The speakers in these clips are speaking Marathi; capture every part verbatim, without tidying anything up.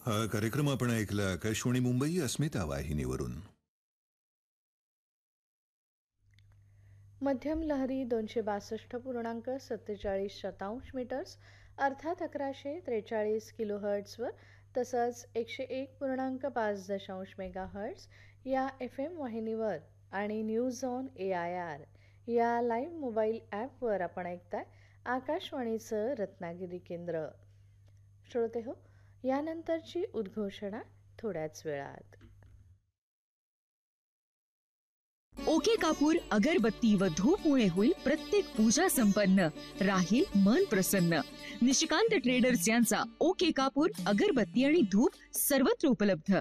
हा कार्यक्रम आपण ऐकला आकाशवाणी मुंबई अस्मिता वाहिनीवरून. मध्यम लहरी दोनशे बासष्ट पूर्णांक सत्तेचाळीस शतांश मीटर्स अर्थात अकराशे त्रेचाळीस किलो हर्ट्सवर तसंच एकशे एक पूर्णांक पाच दशांश मेगा हर्ट्स या एफ एम वाहिनीवर आणि news on A I R या लाईव्ह मोबाईल ॲपवर आपण ऐकताय आकाशवाणीचं रत्नागिरी केंद्र. श्रोते हो, यानंतरची उद्घोषणा थोड्याच वेळात. ओके कापूर, अगरबत्ती व धूपमुळे होईल प्रत्येक पूजा संपन्न, राहील मन प्रसन्न. निशिकांत ट्रेडर्स यांचा ओके कापूर, अगरबत्ती आणि धूप सर्वत्र उपलब्ध.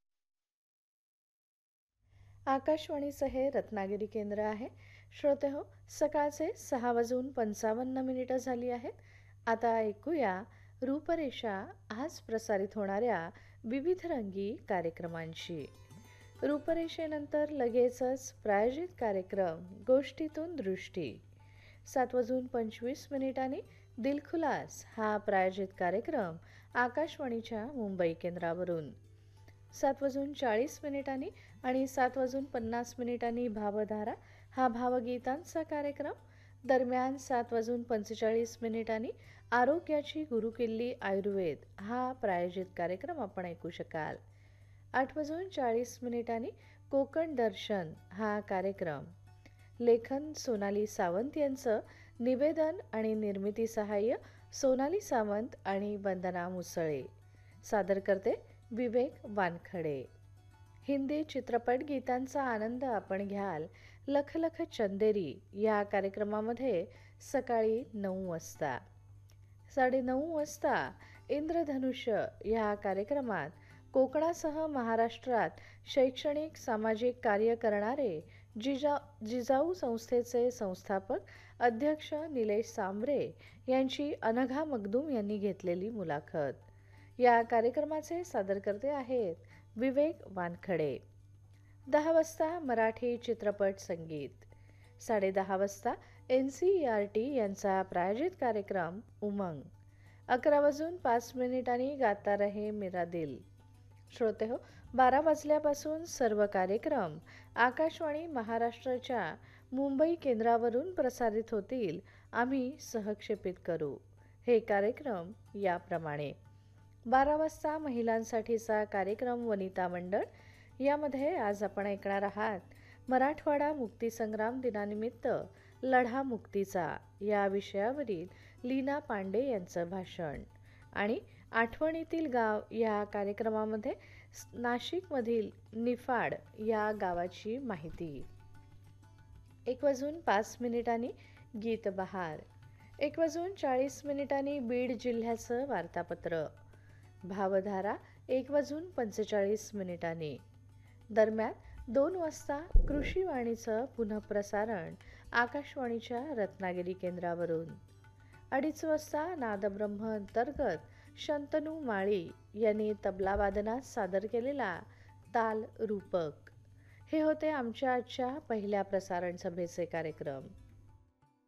आकाशवाणीचं हे रत्नागिरी केंद्र आहे. श्रोते हो, सकाळचे सहा वाजून पंचावन्न मिनिटं झाली आहेत. आता ऐकूया रूपरेषा आज प्रसारित होणाऱ्या विविध रंगी कार्यक्रमांची. रूपरेषेनंतर लगेचच प्रायोजित कार्यक्रम गोष्टीतून दृष्टी. सात वाजून पंचवीस मिनिटांनी दिलखुलास हा प्रायोजित कार्यक्रम आकाशवाणीच्या मुंबई केंद्रावरून. सात वाजून चाळीस मिनिटांनी आणि सात वाजून पन्नास मिनिटांनी भावधारा हा भावगीतांचा कार्यक्रम. दरम्यान सात वाजून पंचेचाळीस मिनिटांनी आरोग्याची गुरुकिल्ली आयुर्वेद हा प्रायोजित कार्यक्रम आपण ऐकू शकाल. आठ वाजून चाळीस मिनिटांनी कोकण दर्शन हा कार्यक्रम. लेखन सोनाली सावंत यांचं, निवेदन आणि निर्मिती सहाय्य सोनाली सावंत आणि वंदना मुसळे. सादर करते विवेक वानखडे. हिंदी चित्रपट गीतांचा आनंद आपण घ्याल लख लख चंदेरी या कार्यक्रमामध्ये सकाळी नऊ वाजता. साडेनऊ वाजता इंद्रधनुष्य या कार्यक्रमात कोकणासह महाराष्ट्रात शैक्षणिक सामाजिक कार्य करणारे जिजा जिजाऊ संस्थेचे संस्थापक अध्यक्ष निलेश सांबरे यांची अनघा मगदूम यांनी घेतलेली मुलाखत. या कार्यक्रमाचे सादरकर्ते आहेत विवेक वानखडे. दहा वाजता मराठी चित्रपट संगीत. साडेदहा वाजता N C E R T यांचा प्रायोजित कार्यक्रम उमंग. अकरा वाजून पाच मिनिटांनी गाता रहे मेरा दिल. श्रोते हो, बारा वाजल्यापासून सर्व कार्यक्रम आकाशवाणी महाराष्ट्राच्या मुंबई केंद्रावरून प्रसारित होतील. आम्ही सहक्षेपित करू. हे कार्यक्रम याप्रमाणे: बारा वाजता महिलांसाठीचा कार्यक्रम वनिता मंडळ. यामध्ये आज आपण ऐकणार आहात मराठवाडा मुक्तीसंग्राम दिनानिमित्त लढा मुक्तीचा या विषयावरील लीना पांडे यांचं भाषण. आणि आठवणीतील गाव या कार्यक्रमामध्ये नाशिकमधील निफाड या गावाची माहिती. एक वाजून पाच मिनिटांनी गीत बहार. एक वाजून चाळीस मिनिटांनी बीड जिल्ह्याचं वार्तापत्र. भावधारा एक वाजून पंचेचाळीस मिनिटांनी. दरम्यान दोन वाजता कृषीवाणीचं पुनःप्रसारण आकाशवाणीच्या रत्नागिरी केंद्रावरून. अडीच वाजता नादब्रह्म अंतर्गत शंतनू माळी यांनी तबलावादनात सादर केलेला ताल रूपक. हे होते आमच्या आजच्या पहिल्या प्रसारण सभेचे कार्यक्रम.